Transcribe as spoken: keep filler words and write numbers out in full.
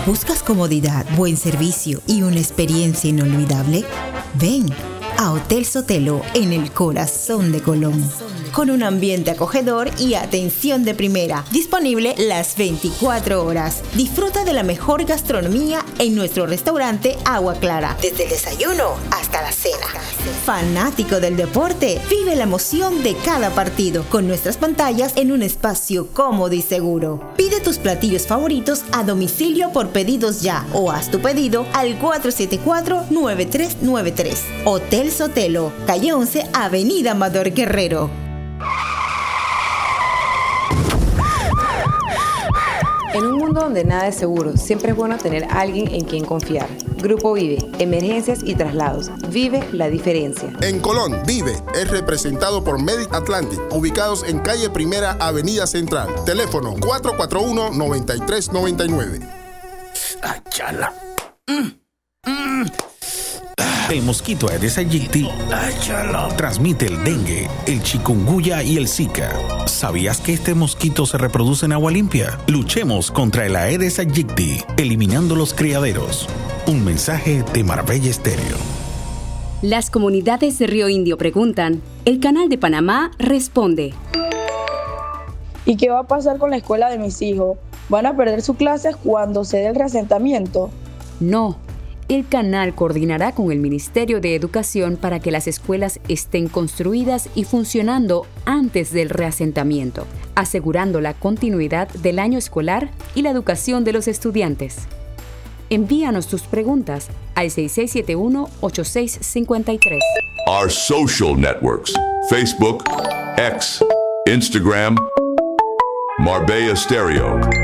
¿Buscas comodidad, buen servicio y una experiencia inolvidable? Ven a Hotel Sotelo en el corazón de Colón, con un ambiente acogedor y atención de primera, disponible las veinticuatro horas. Disfruta de la mejor gastronomía en nuestro restaurante Agua Clara, desde el desayuno hasta la cena. Fanático del deporte, vive la emoción de cada partido con nuestras pantallas en un espacio cómodo y seguro. Pide tus platillos favoritos a domicilio por pedidos ya o haz tu pedido al cuatro siete cuatro, nueve tres nueve tres. Hotel Sotelo, calle once, Avenida Amador Guerrero. En un mundo donde nada es seguro, siempre es bueno tener a alguien en quien confiar. Grupo Vive, emergencias y traslados. Vive la diferencia. En Colón, Vive es representado por Medic Atlantic, ubicados en calle Primera, Avenida Central. Teléfono cuatro cuatro uno, nueve tres nueve nueve. ¡Ay, chala! Mm, mm. El mosquito Aedes aegypti transmite el dengue, el chikungunya y el zika. ¿Sabías que este mosquito se reproduce en agua limpia? Luchemos contra el Aedes aegypti, eliminando los criaderos. Un mensaje de Marbella Estéreo. Las comunidades de Río Indio preguntan, el Canal de Panamá responde. ¿Y qué va a pasar con la escuela de mis hijos? ¿Van a perder sus clases cuando se dé el reasentamiento? No. El canal coordinará con el Ministerio de Educación para que las escuelas estén construidas y funcionando antes del reasentamiento, asegurando la continuidad del año escolar y la educación de los estudiantes. Envíanos tus preguntas al seis seis siete uno, ocho seis cinco tres. Our social networks: Facebook, X, Instagram, Marbella Stereo.